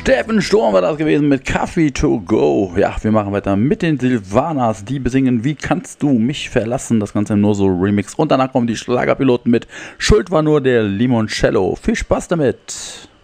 Steffen Sturm war das gewesen mit Coffee to go. Ja, wir machen weiter mit den Silvanas, die besingen Wie kannst du mich verlassen? Das Ganze im Nur so Remix. Und danach kommen die Schlagerpiloten mit Schuld war nur der Limoncello. Viel Spaß damit.